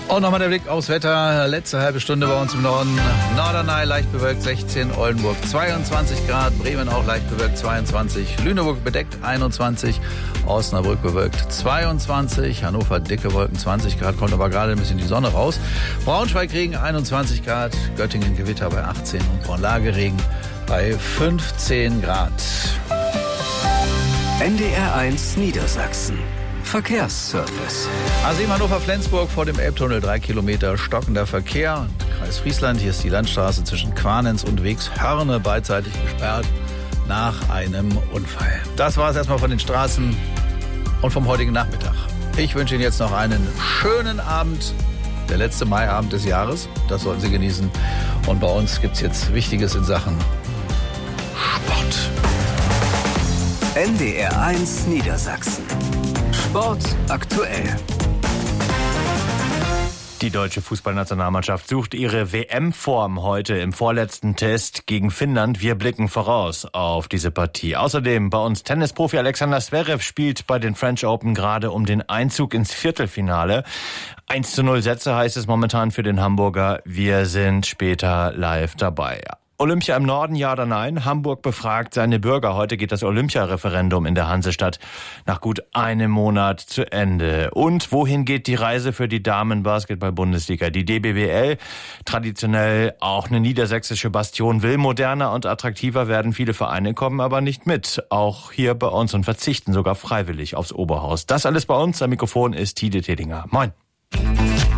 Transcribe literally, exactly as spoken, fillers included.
Und nochmal der Blick aufs Wetter. Letzte halbe Stunde bei uns im Norden. Norderney leicht bewölkt sechzehn, Oldenburg zweiundzwanzig Grad, Bremen auch leicht bewölkt zweiundzwanzig, Lüneburg bedeckt einundzwanzig, Osnabrück bewölkt zweiundzwanzig, Hannover dicke Wolken zwanzig Grad, kommt aber gerade ein bisschen die Sonne raus. Braunschweig Regen einundzwanzig Grad, Göttingen Gewitter bei achtzehn und Bornlage-Regen bei fünfzehn Grad. N D R eins Niedersachsen. Verkehrsservice. A sieben Hannover-Flensburg vor dem Elbtunnel, drei Kilometer stockender Verkehr. Kreis Friesland, hier ist die Landstraße zwischen Quarnens und Wegshörne beidseitig gesperrt nach einem Unfall. Das war es erstmal von den Straßen und vom heutigen Nachmittag. Ich wünsche Ihnen jetzt noch einen schönen Abend. Der letzte Maiabend des Jahres, das sollten Sie genießen. Und bei uns gibt es jetzt Wichtiges in Sachen Sport. N D R eins Niedersachsen. Sport aktuell. Die deutsche Fußballnationalmannschaft sucht ihre W M-Form heute im vorletzten Test gegen Finnland. Wir blicken voraus auf diese Partie. Außerdem bei uns Tennisprofi Alexander Zverev spielt bei den French Open gerade um den Einzug ins Viertelfinale. eins zu null Sätze heißt es momentan für den Hamburger. Wir sind später live dabei. Olympia im Norden, ja oder nein? Hamburg befragt seine Bürger. Heute geht das Olympia-Referendum in der Hansestadt nach gut einem Monat zu Ende. Und wohin geht die Reise für die Damen-Basketball-Bundesliga? Die D B B L, traditionell auch eine niedersächsische Bastion, will moderner und attraktiver werden. Viele Vereine kommen aber nicht mit. Auch hier bei uns und verzichten sogar freiwillig aufs Oberhaus. Das alles bei uns. Am Mikrofon ist Tide Tedinger. Moin.